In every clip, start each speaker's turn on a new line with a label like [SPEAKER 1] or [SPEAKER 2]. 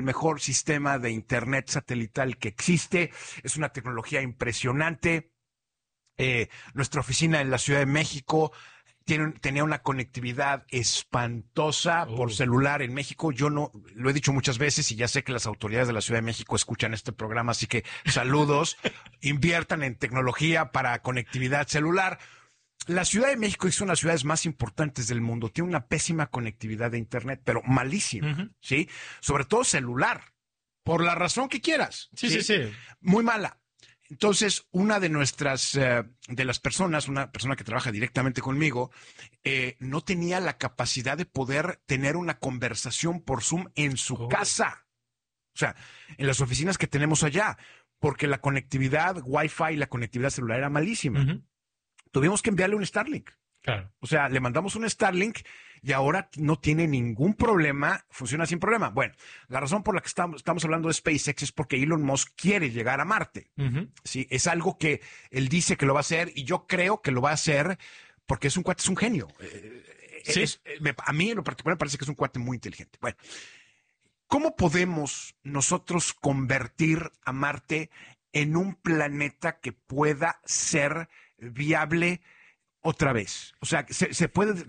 [SPEAKER 1] mejor sistema de internet satelital que existe. Es una tecnología impresionante. Nuestra oficina en la Ciudad de México tenía una conectividad espantosa por celular en México. Yo no, lo he dicho muchas veces y ya sé que las autoridades de la Ciudad de México escuchan este programa, así que saludos. Inviertan en tecnología para conectividad celular. La Ciudad de México es una de las ciudades más importantes del mundo. Tiene una pésima conectividad de internet, pero malísima, ¿sí? Sobre todo celular, por la razón que quieras.
[SPEAKER 2] Sí.
[SPEAKER 1] Muy mala. Entonces, una de nuestras, de las personas, una persona que trabaja directamente conmigo, no tenía la capacidad de poder tener una conversación por Zoom en su casa. O sea, en las oficinas que tenemos allá, porque la conectividad Wi-Fi y la conectividad celular era malísima. Tuvimos que enviarle un Starlink.
[SPEAKER 2] Claro.
[SPEAKER 1] O sea, le mandamos un Starlink y ahora no tiene ningún problema, funciona sin problema. Bueno, la razón por la que estamos hablando de SpaceX es porque Elon Musk quiere llegar a Marte. Sí, es algo que él dice que lo va a hacer y yo creo que lo va a hacer porque es un cuate, es un genio.
[SPEAKER 2] Sí.
[SPEAKER 1] A mí en lo particular me parece que es un cuate muy inteligente. Bueno, ¿cómo podemos nosotros convertir a Marte en un planeta que pueda ser viable otra vez? O sea, se puede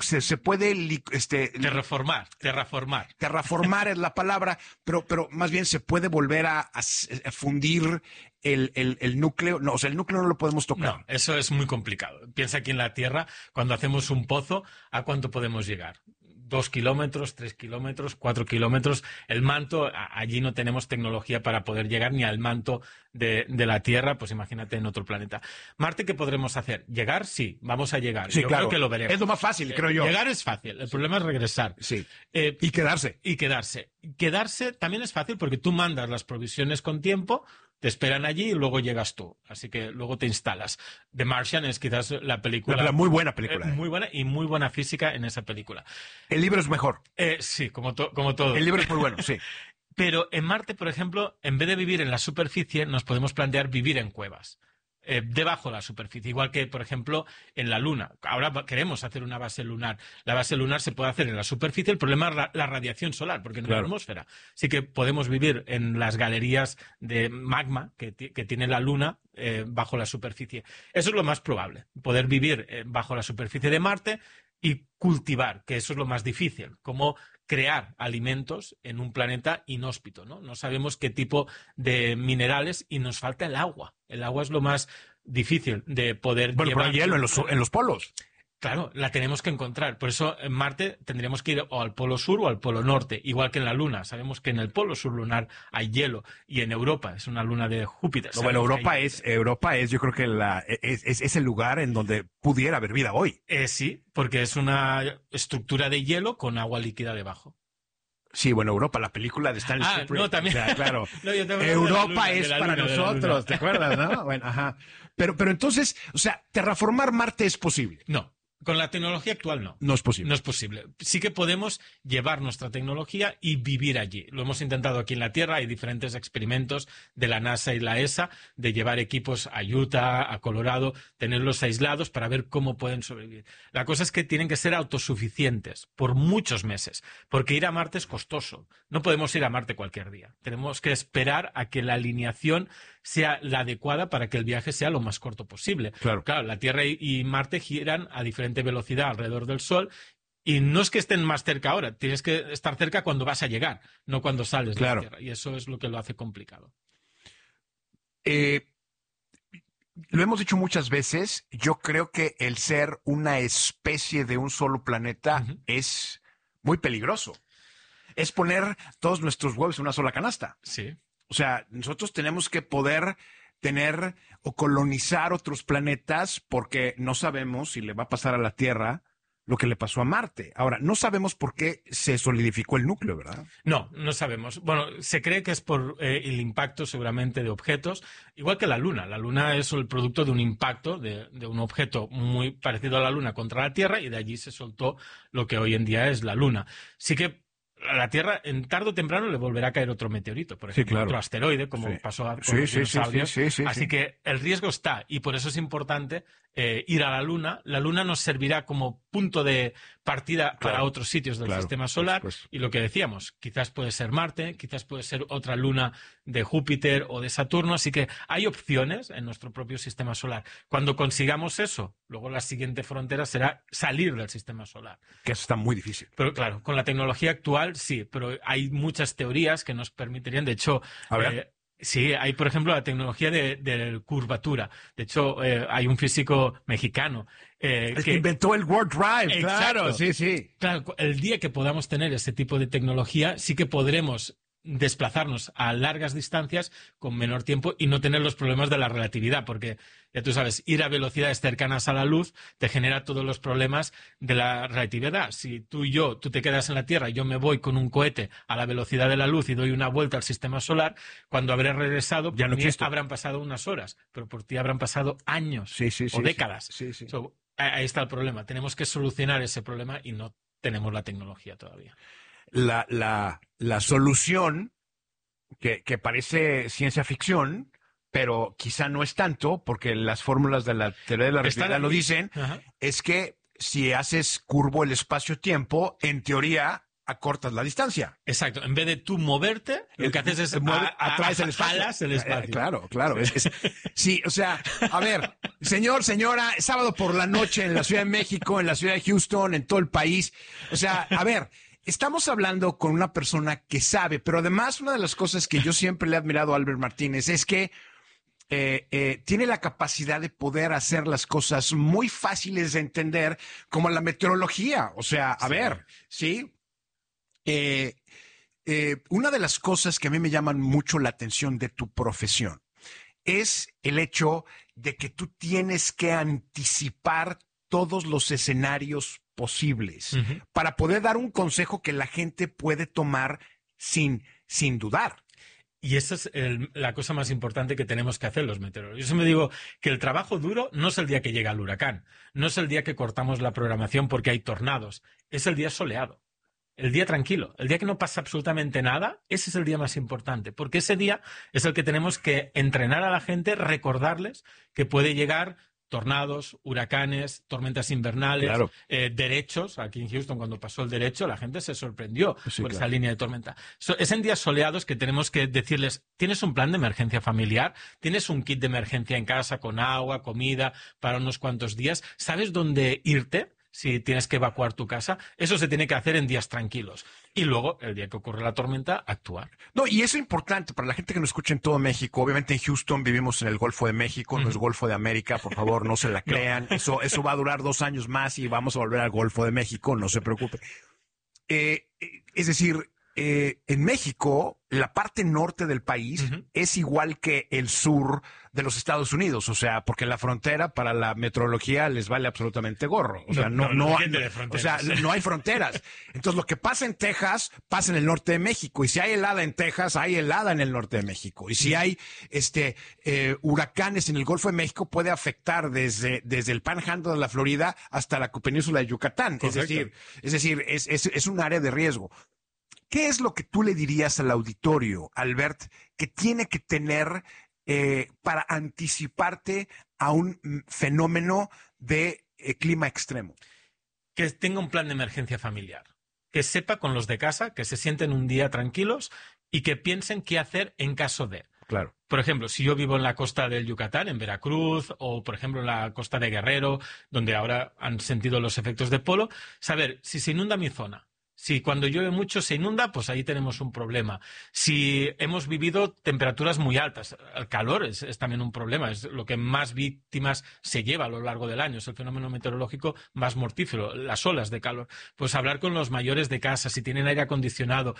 [SPEAKER 1] terraformar es la palabra, pero más bien se puede volver a fundir el núcleo. No, o sea, el núcleo no lo podemos tocar.
[SPEAKER 2] No, eso es muy complicado. Piensa aquí en la Tierra, cuando hacemos un pozo, ¿a cuánto podemos llegar? 2 kilómetros, 3 kilómetros, 4 kilómetros. El manto, allí no tenemos tecnología para poder llegar ni al manto de la Tierra, pues imagínate en otro planeta. Marte, ¿qué podremos hacer? ¿Llegar? Sí, vamos a llegar.
[SPEAKER 1] Sí,
[SPEAKER 2] yo
[SPEAKER 1] claro.
[SPEAKER 2] creo que lo veremos.
[SPEAKER 1] Es lo más fácil, creo yo.
[SPEAKER 2] Llegar es fácil, el problema es regresar.
[SPEAKER 1] Sí. Y quedarse.
[SPEAKER 2] Quedarse también es fácil porque tú mandas las provisiones con tiempo, te esperan allí y luego llegas tú. Así que luego te instalas. The Martian es quizás la película...
[SPEAKER 1] muy buena película.
[SPEAKER 2] Muy buena y muy buena física en esa película.
[SPEAKER 1] El libro es mejor.
[SPEAKER 2] Sí, como todo.
[SPEAKER 1] El libro es muy bueno, sí.
[SPEAKER 2] Pero en Marte, por ejemplo, en vez de vivir en la superficie, nos podemos plantear vivir en cuevas. Debajo de la superficie, igual que, por ejemplo, en la Luna. Ahora queremos hacer una base lunar. La base lunar se puede hacer en la superficie, el problema es la radiación solar, porque no hay atmósfera. Así que podemos vivir en las galerías de magma que tiene la Luna bajo la superficie. Eso es lo más probable, poder vivir bajo la superficie de Marte y cultivar, que eso es lo más difícil, como crear alimentos en un planeta inhóspito, ¿no? No sabemos qué tipo de minerales y nos falta el agua. El agua es lo más difícil de poder llevar.
[SPEAKER 1] Bueno, pero hay hielo en los polos.
[SPEAKER 2] Claro, la tenemos que encontrar. Por eso en Marte tendríamos que ir o al polo sur o al polo norte, igual que en la Luna. Sabemos que en el polo sur lunar hay hielo y en Europa es una luna de Júpiter.
[SPEAKER 1] No, bueno, Europa es, yo creo que es el lugar en donde pudiera haber vida hoy.
[SPEAKER 2] Sí, porque es una estructura de hielo con agua líquida debajo.
[SPEAKER 1] Sí, bueno, Europa, la película de Stanley Kubrick.
[SPEAKER 2] No, también.
[SPEAKER 1] O sea, claro.
[SPEAKER 2] No,
[SPEAKER 1] Europa es para nosotros, ¿te acuerdas, no? Bueno, ajá. Pero entonces, o sea, terraformar Marte es posible.
[SPEAKER 2] No. Con la tecnología actual no.
[SPEAKER 1] No es posible.
[SPEAKER 2] No es posible. Sí que podemos llevar nuestra tecnología y vivir allí. Lo hemos intentado aquí en la Tierra. Hay diferentes experimentos de la NASA y la ESA de llevar equipos a Utah, a Colorado, tenerlos aislados para ver cómo pueden sobrevivir. La cosa es que tienen que ser autosuficientes por muchos meses, porque ir a Marte es costoso. No podemos ir a Marte cualquier día. Tenemos que esperar a que la alineación sea la adecuada para que el viaje sea lo más corto posible.
[SPEAKER 1] Claro,
[SPEAKER 2] la Tierra y Marte giran a diferente velocidad alrededor del Sol y no es que estén más cerca ahora, tienes que estar cerca cuando vas a llegar, no cuando sales de la Tierra, y eso es lo que lo hace complicado.
[SPEAKER 1] Lo hemos dicho muchas veces, yo creo que el ser una especie de un solo planeta es muy peligroso. Es poner todos nuestros huevos en una sola canasta.
[SPEAKER 2] Sí.
[SPEAKER 1] O sea, nosotros tenemos que poder tener o colonizar otros planetas porque no sabemos si le va a pasar a la Tierra lo que le pasó a Marte. Ahora, no sabemos por qué se solidificó el núcleo, ¿verdad?
[SPEAKER 2] No sabemos. Bueno, se cree que es por el impacto seguramente de objetos, igual que la Luna. La Luna es el producto de un impacto de un objeto muy parecido a la Luna contra la Tierra y de allí se soltó lo que hoy en día es la Luna. Sí que a la Tierra en tarde o temprano le volverá a caer otro meteorito, por ejemplo,
[SPEAKER 1] claro.
[SPEAKER 2] otro asteroide, como
[SPEAKER 1] Sí.
[SPEAKER 2] pasó con
[SPEAKER 1] Sí,
[SPEAKER 2] los
[SPEAKER 1] sí,
[SPEAKER 2] dinosaurios.
[SPEAKER 1] sí.
[SPEAKER 2] Así que el riesgo está, y por eso es importante ir a la Luna. La Luna nos servirá como punto de partida para otros sitios del sistema solar, y lo que decíamos, quizás puede ser Marte, quizás puede ser otra luna de Júpiter o de Saturno, así que hay opciones en nuestro propio sistema solar. Cuando consigamos eso, luego la siguiente frontera será salir del sistema solar.
[SPEAKER 1] Que eso está muy difícil.
[SPEAKER 2] Pero claro, con la tecnología actual sí, pero hay muchas teorías que nos permitirían, de hecho,
[SPEAKER 1] A ver.
[SPEAKER 2] sí, hay, por ejemplo, la tecnología de curvatura. De hecho, hay un físico mexicano
[SPEAKER 1] El que inventó el Warp Drive, claro,
[SPEAKER 2] Exacto.
[SPEAKER 1] sí.
[SPEAKER 2] Claro, el día que podamos tener ese tipo de tecnología, sí que podremos desplazarnos a largas distancias con menor tiempo y no tener los problemas de la relatividad, porque ya tú sabes, ir a velocidades cercanas a la luz te genera todos los problemas de la relatividad. Si tú te quedas en la Tierra y yo me voy con un cohete a la velocidad de la luz y doy una vuelta al sistema solar, cuando habré regresado,
[SPEAKER 1] Ya no
[SPEAKER 2] mí
[SPEAKER 1] existo.
[SPEAKER 2] habrán pasado unas horas, pero por ti habrán pasado años o décadas.
[SPEAKER 1] Sí.
[SPEAKER 2] So, ahí está el problema. Tenemos que solucionar ese problema y no tenemos la tecnología todavía.
[SPEAKER 1] La solución, que parece ciencia ficción, pero quizá no es tanto, porque las fórmulas de la teoría de la relatividad lo dicen, es que si haces curvo el espacio-tiempo, en teoría acortas la distancia.
[SPEAKER 2] Exacto. En vez de tú moverte, lo que haces es
[SPEAKER 1] atraes el espacio.
[SPEAKER 2] Jalas el espacio.
[SPEAKER 1] Claro. Sí, o sea, a ver, señora, sábado por la noche en la Ciudad de México, en la ciudad de Houston, en todo el país. O sea, a ver, estamos hablando con una persona que sabe, pero además una de las cosas que yo siempre le he admirado a Albert Martínez es que tiene la capacidad de poder hacer las cosas muy fáciles de entender, como la meteorología. O sea, a ver, ¿sí? Una de las cosas que a mí me llaman mucho la atención de tu profesión es el hecho de que tú tienes que anticipar todos los escenarios posibles para poder dar un consejo que la gente puede tomar sin dudar.
[SPEAKER 2] Y esa es la cosa más importante que tenemos que hacer los meteorólogos. Yo siempre digo que el trabajo duro no es el día que llega el huracán, no es el día que cortamos la programación porque hay tornados, es el día soleado. El día tranquilo, el día que no pasa absolutamente nada, ese es el día más importante, porque ese día es el que tenemos que entrenar a la gente, recordarles que puede llegar tornados, huracanes, tormentas invernales, derechos. Aquí en Houston, cuando pasó el derecho, la gente se sorprendió por esa línea de tormenta. Es en días soleados que tenemos que decirles, ¿tienes un plan de emergencia familiar? ¿Tienes un kit de emergencia en casa con agua, comida para unos cuantos días? ¿Sabes dónde irte si tienes que evacuar tu casa? Eso se tiene que hacer en días tranquilos. Y luego, el día que ocurre la tormenta, actuar.
[SPEAKER 1] No, y eso es importante para la gente que nos escucha en todo México. Obviamente en Houston vivimos en el Golfo de México, no es Golfo de América, por favor, no se la crean. No. Eso va a durar 2 años más y vamos a volver al Golfo de México, no se preocupe. Es decir, en México, la parte norte del país es igual que el sur de los Estados Unidos, o sea, porque la frontera para la meteorología les vale absolutamente gorro. O sea, no hay fronteras. Entonces, lo que pasa en Texas, pasa en el norte de México. Y si hay helada en Texas, hay helada en el norte de México. Y si hay huracanes en el Golfo de México, puede afectar desde el Panhandle de la Florida hasta la península de Yucatán.
[SPEAKER 2] Correcto.
[SPEAKER 1] Es decir, es un área de riesgo. ¿Qué es lo que tú le dirías al auditorio, Albert, que tiene que tener para anticiparte a un fenómeno de clima extremo?
[SPEAKER 2] Que tenga un plan de emergencia familiar. Que sepa con los de casa, que se sienten un día tranquilos y que piensen qué hacer en caso de.
[SPEAKER 1] Claro.
[SPEAKER 2] Por ejemplo, si yo vivo en la costa del Yucatán, en Veracruz, o por ejemplo en la costa de Guerrero, donde ahora han sentido los efectos de polo, saber si se inunda mi zona. Si cuando llueve mucho se inunda, pues ahí tenemos un problema. Si hemos vivido temperaturas muy altas, el calor es también un problema, es lo que más víctimas se lleva a lo largo del año, es el fenómeno meteorológico más mortífero, las olas de calor. Pues hablar con los mayores de casa, si tienen aire acondicionado.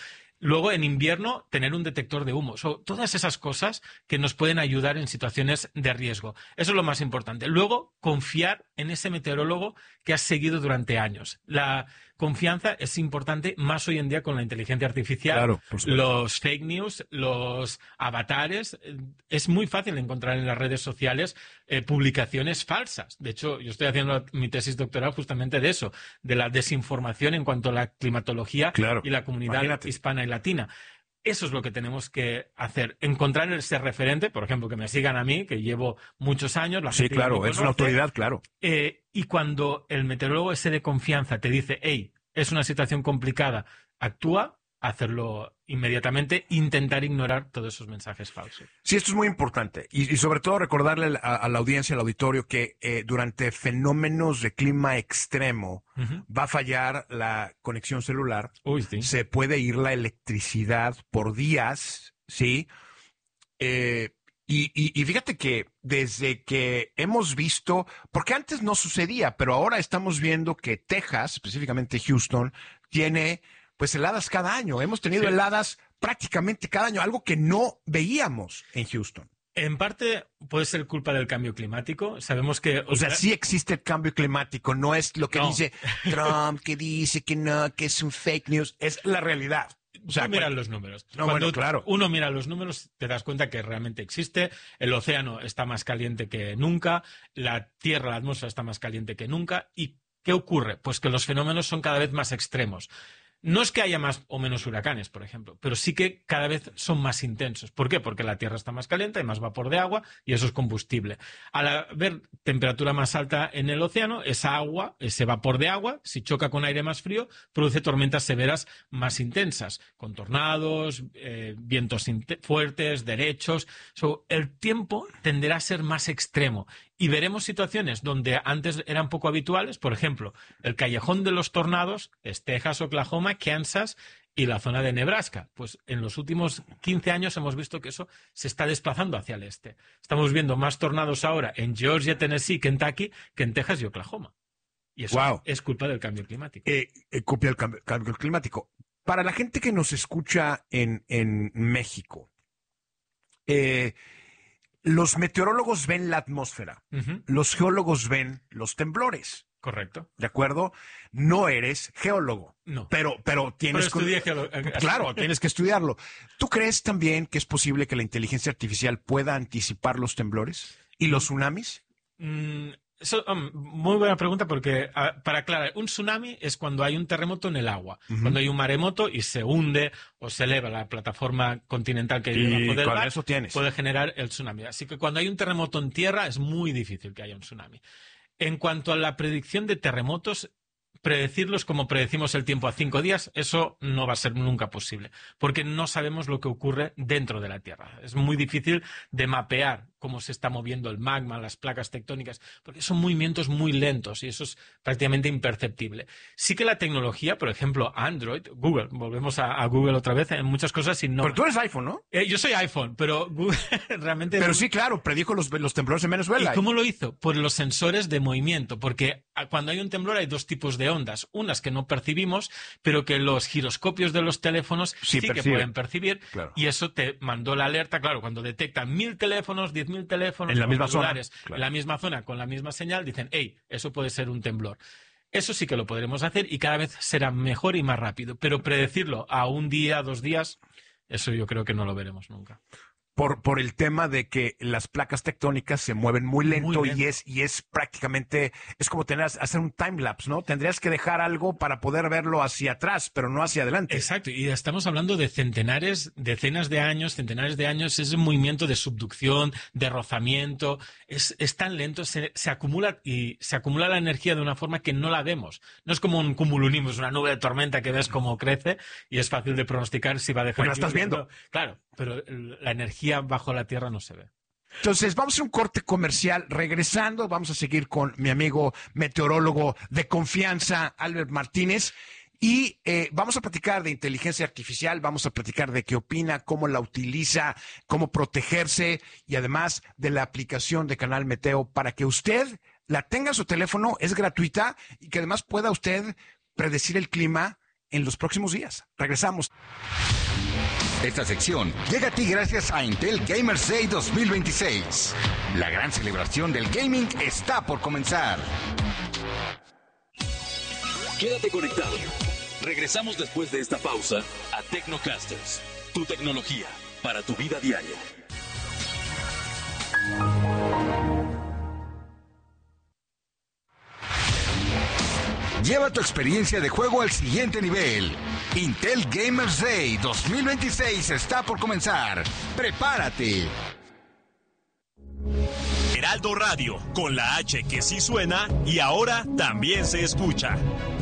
[SPEAKER 2] Luego, en invierno, tener un detector de humo. Todas esas cosas que nos pueden ayudar en situaciones de riesgo. Eso es lo más importante. Luego, confiar en ese meteorólogo que has seguido durante años. La confianza es importante más hoy en día con la inteligencia artificial,
[SPEAKER 1] Claro, por supuesto.
[SPEAKER 2] los fake news, los avatares. Es muy fácil encontrar en las redes sociales publicaciones falsas. De hecho, yo estoy haciendo mi tesis doctoral justamente de eso, de la desinformación en cuanto a la climatología
[SPEAKER 1] Claro,
[SPEAKER 2] y la comunidad
[SPEAKER 1] imagínate.
[SPEAKER 2] hispana y latina. Eso es lo que tenemos que hacer, encontrar ese referente, por ejemplo, que me sigan a mí, que llevo muchos años.
[SPEAKER 1] Sí, claro, es una autoridad, claro.
[SPEAKER 2] Y cuando el meteorólogo ese de confianza te dice, hey, es una situación complicada, actúa, hacerlo inmediatamente, intentar ignorar todos esos mensajes falsos.
[SPEAKER 1] Sí, esto es muy importante. Y sobre todo recordarle a la audiencia, al auditorio, que durante fenómenos de clima extremo va a fallar la conexión celular.
[SPEAKER 2] Uy, sí.
[SPEAKER 1] Se puede ir la electricidad por días, ¿sí? Y fíjate que desde que hemos visto, porque antes no sucedía, pero ahora estamos viendo que Texas, específicamente Houston, tiene pues heladas cada año. Hemos tenido heladas prácticamente cada año, algo que no veíamos en Houston.
[SPEAKER 2] En parte puede ser culpa del cambio climático. Sabemos que...
[SPEAKER 1] O sea, sí existe el cambio climático, no es lo que
[SPEAKER 2] No.
[SPEAKER 1] dice Trump, que dice que no, que es un fake news, es la realidad. O sea,
[SPEAKER 2] mira los números.
[SPEAKER 1] No,
[SPEAKER 2] Cuando
[SPEAKER 1] bueno, claro.
[SPEAKER 2] uno mira los números, te das cuenta que realmente existe. El océano está más caliente que nunca. La Tierra, la atmósfera está más caliente que nunca. ¿Y qué ocurre? Pues que los fenómenos son cada vez más extremos. No es que haya más o menos huracanes, por ejemplo, pero sí que cada vez son más intensos. ¿Por qué? Porque la Tierra está más caliente, hay más vapor de agua y eso es combustible. Al haber temperatura más alta en el océano, esa agua, ese vapor de agua, si choca con aire más frío, produce tormentas severas más intensas, con tornados, vientos fuertes, derechos. El tiempo tenderá a ser más extremo. Y veremos situaciones donde antes eran poco habituales, por ejemplo, el callejón de los tornados es Texas, Oklahoma, Kansas y la zona de Nebraska. Pues en los últimos 15 años hemos visto que eso se está desplazando hacia el este. Estamos viendo más tornados ahora en Georgia, Tennessee, Kentucky que en Texas y Oklahoma. Y eso es culpa del cambio climático.
[SPEAKER 1] Culpa del cambio climático. Para la gente que nos escucha en México, los meteorólogos ven la atmósfera, los geólogos ven los temblores.
[SPEAKER 2] Correcto.
[SPEAKER 1] ¿De acuerdo? No eres geólogo.
[SPEAKER 2] No.
[SPEAKER 1] Pero tienes claro, tienes que estudiarlo. ¿Tú crees también que es posible que la inteligencia artificial pueda anticipar los temblores y los tsunamis?
[SPEAKER 2] Muy buena pregunta porque, para aclarar, un tsunami es cuando hay un terremoto en el agua, cuando hay un maremoto y se hunde o se eleva la plataforma continental que hay debajo del mar,
[SPEAKER 1] eso tienes.
[SPEAKER 2] puede generar el tsunami. Así que cuando hay un terremoto en tierra es muy difícil que haya un tsunami. En cuanto a la predicción de terremotos, predecirlos como predecimos el tiempo a 5 días, eso no va a ser nunca posible, porque no sabemos lo que ocurre dentro de la Tierra. Es muy difícil de mapear cómo se está moviendo el magma, las placas tectónicas, porque son movimientos muy lentos y eso es prácticamente imperceptible. Sí que la tecnología, por ejemplo, Android, Google, volvemos a Google otra vez, en muchas cosas innova.
[SPEAKER 1] Pero tú eres iPhone, ¿no?
[SPEAKER 2] Yo soy iPhone, pero Google realmente...
[SPEAKER 1] Pero sí, claro, predijo los temblores en Venezuela.
[SPEAKER 2] ¿Y cómo lo hizo? Por los sensores de movimiento, porque cuando hay un temblor hay dos tipos de ondas, unas que no percibimos, pero que los giroscopios de los teléfonos sí que pueden percibir, claro. Y eso te mandó la alerta, claro, cuando detectan 1000 teléfonos, 10.000 teléfonos
[SPEAKER 1] en la misma zona,
[SPEAKER 2] claro. En la misma zona, con la misma señal, dicen, hey, eso puede ser un temblor. Eso sí que lo podremos hacer y cada vez será mejor y más rápido, pero predecirlo a un día, 2 días, eso yo creo que no lo veremos nunca.
[SPEAKER 1] Por el tema de que las placas tectónicas se mueven muy lento. Y es prácticamente, es como hacer un time-lapse, ¿no? Tendrías que dejar algo para poder verlo hacia atrás, pero no hacia adelante.
[SPEAKER 2] Exacto, y estamos hablando de decenas de años, centenares de años, es un movimiento de subducción, de rozamiento, es tan lento, se acumula la energía de una forma que no la vemos. No es como un cumulonimbus, una nube de tormenta que ves cómo crece y es fácil de pronosticar si va a dejar...
[SPEAKER 1] Pues la estás viendo.
[SPEAKER 2] Claro, pero la energía bajo la tierra no se ve.
[SPEAKER 1] Entonces, vamos a hacer un corte comercial. Regresando, vamos a seguir con mi amigo meteorólogo de confianza, Albert Martínez, y vamos a platicar de inteligencia artificial, vamos a platicar de qué opina, cómo la utiliza, cómo protegerse, y además de la aplicación de Canal Meteo para que usted la tenga en su teléfono, es gratuita, y que además pueda usted predecir el clima en los próximos días. Regresamos.
[SPEAKER 3] Esta sección llega a ti gracias a Intel Gamers Day 2026. La gran celebración del gaming está por comenzar.
[SPEAKER 4] Quédate conectado. Regresamos después de esta pausa a Tecnocasters, tu tecnología para tu vida diaria.
[SPEAKER 3] Lleva tu experiencia de juego al siguiente nivel. Intel Gamers Day 2026 está por comenzar. ¡Prepárate!
[SPEAKER 5] Heraldo Radio, con la H que sí suena y ahora también se escucha.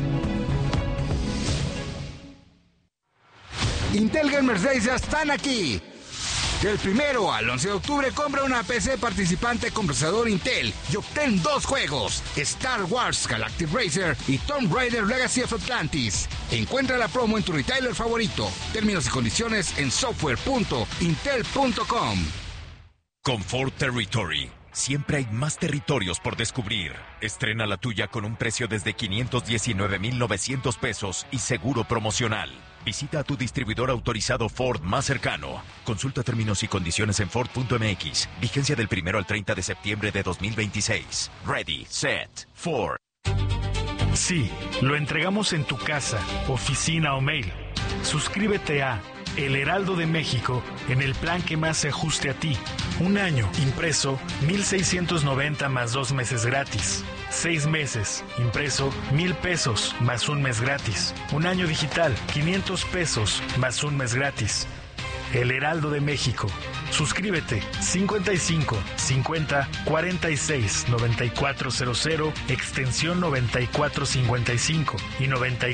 [SPEAKER 3] Intel Gamers Days ya están aquí. Del 1 al 11 de octubre compra una PC participante con procesador Intel y obtén 2 juegos, Star Wars Galactic Racer y Tomb Raider Legacy of Atlantis. Encuentra la promo en tu retailer favorito. Términos y condiciones en software.intel.com.
[SPEAKER 5] Comfort Territory. Siempre hay más territorios por descubrir. Estrena la tuya con un precio desde 519,900 pesos y seguro promocional. Visita a tu distribuidor autorizado Ford más cercano. Consulta términos y condiciones en Ford.mx. Vigencia del 1 al 30 de septiembre de 2026. Ready, set, Ford.
[SPEAKER 6] Sí, lo entregamos en tu casa, oficina o mail. Suscríbete a El Heraldo de México en el plan que más se ajuste a ti. Un año, impreso, 1,690 más 2 meses gratis. 6 meses, impreso, 1,000 pesos más un mes gratis. Un año digital, 500 pesos más un mes gratis. El Heraldo de México. Suscríbete 55 50 46 9400 extensión 9455 y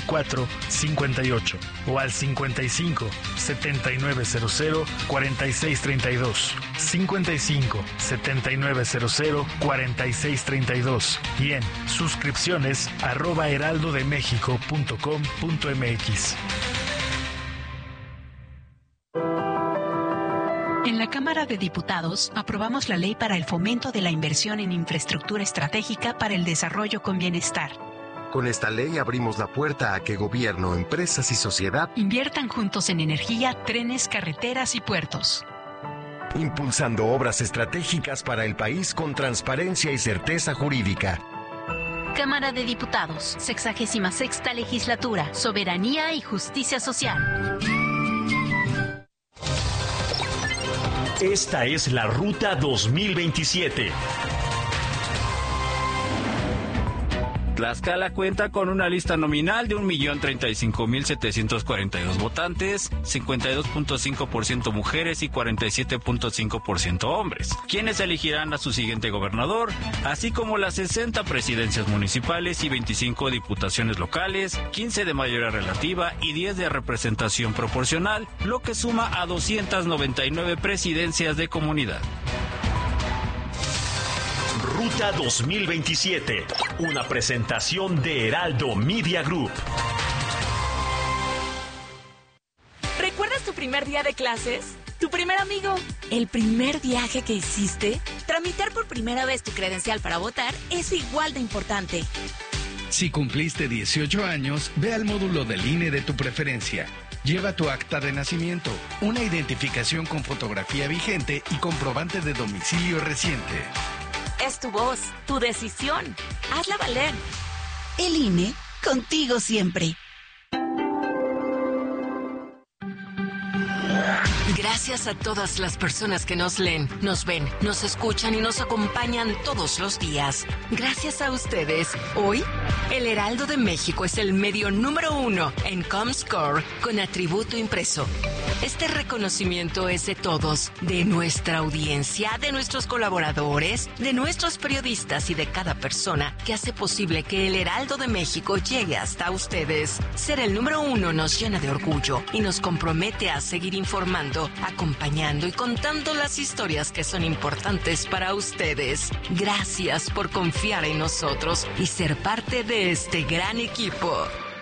[SPEAKER 6] 9458 o al 55 7900 4632 55 7900 4632 y en suscripciones @heraldodemexico.com.mx.
[SPEAKER 7] En la Cámara de Diputados aprobamos la Ley para el Fomento de la Inversión en Infraestructura Estratégica para el Desarrollo con Bienestar.
[SPEAKER 8] Con esta ley abrimos la puerta a que gobierno, empresas y sociedad
[SPEAKER 7] inviertan juntos en energía, trenes, carreteras y puertos.
[SPEAKER 8] impulsando obras estratégicas para el país con transparencia y certeza jurídica.
[SPEAKER 9] Cámara de Diputados, 66ª Legislatura, Soberanía y Justicia Social.
[SPEAKER 5] Esta es la Ruta 2027.
[SPEAKER 10] Tlaxcala cuenta con una lista nominal de 1,035,742 votantes, 52.5% mujeres y 47.5% hombres, quienes elegirán a su siguiente gobernador, así como las 60 presidencias municipales y 25 diputaciones locales, 15 de mayoría relativa y 10 de representación proporcional, lo que suma a 299 presidencias de comunidad.
[SPEAKER 5] Ruta 2027, una presentación de Heraldo Media Group.
[SPEAKER 11] ¿Recuerdas tu primer día de clases? ¿Tu primer amigo? ¿El primer viaje que hiciste? Tramitar por primera vez tu credencial para votar es igual de importante.
[SPEAKER 12] Si cumpliste 18 años, ve al módulo del INE de tu preferencia. Lleva tu acta de nacimiento, una identificación con fotografía vigente y comprobante de domicilio reciente.
[SPEAKER 11] Es tu voz, tu decisión. Hazla valer.
[SPEAKER 7] El INE, contigo siempre.
[SPEAKER 13] Gracias a todas las personas que nos leen, nos ven, nos escuchan y nos acompañan todos los días. Gracias a ustedes, hoy, el Heraldo de México es el medio número 1 en Comscore con atributo impreso. Este reconocimiento es de todos, de nuestra audiencia, de nuestros colaboradores, de nuestros periodistas y de cada persona que hace posible que el Heraldo de México llegue hasta ustedes. Ser el número 1 nos llena de orgullo y nos compromete a seguir informando, acompañando y contando las historias que son importantes para ustedes. Gracias por confiar en nosotros y ser parte de este gran equipo.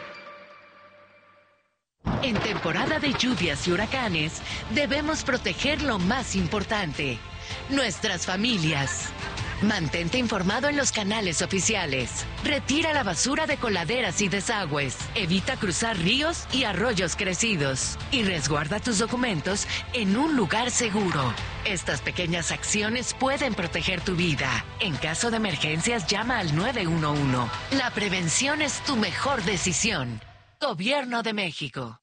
[SPEAKER 14] En temporada de lluvias y huracanes, debemos proteger lo más importante, nuestras familias. Mantente informado en los canales oficiales. Retira la basura de coladeras y desagües. Evita cruzar ríos y arroyos crecidos. Y resguarda tus documentos en un lugar seguro. Estas pequeñas acciones pueden proteger tu vida. En caso de emergencias, llama al 911. La prevención es tu mejor decisión. Gobierno de México.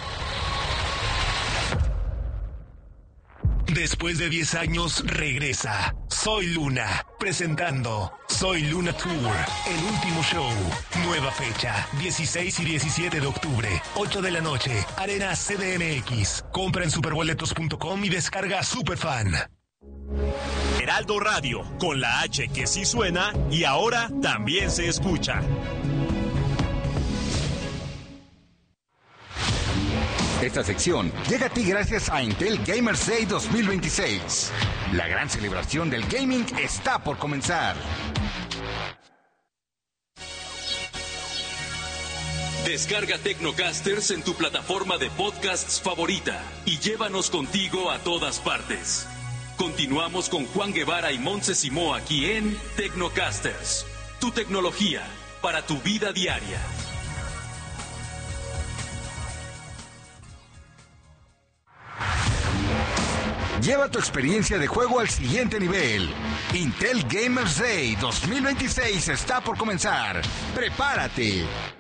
[SPEAKER 15] Después de 10 años, regresa Soy Luna, presentando Soy Luna Tour, el último show. Nueva fecha, 16 y 17 de octubre, 8 de la noche, Arena CDMX. Compra en superboletos.com y descarga Superfan.
[SPEAKER 16] Heraldo Radio, con la H que sí suena y ahora también se escucha.
[SPEAKER 3] Esta sección llega a ti gracias a Intel Gamers Day 2026. La gran celebración del gaming está por comenzar.
[SPEAKER 4] Descarga Tecnocasters en tu plataforma de podcasts favorita y llévanos contigo a todas partes. Continuamos con Juan Guevara y Montse Simó aquí en Tecnocasters. Tu tecnología para tu vida diaria.
[SPEAKER 3] Lleva tu experiencia de juego al siguiente nivel. Intel Gamers Day 2026 está por comenzar. ¡Prepárate!